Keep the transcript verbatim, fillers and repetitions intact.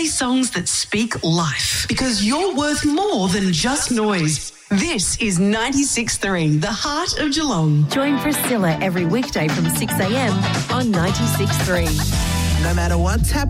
quality songs that speak life. Because you're worth more than just noise. This is ninety-six point three, the heart of Geelong. Join Priscilla every weekday from six a m on ninety-six point three. No matter what's happening.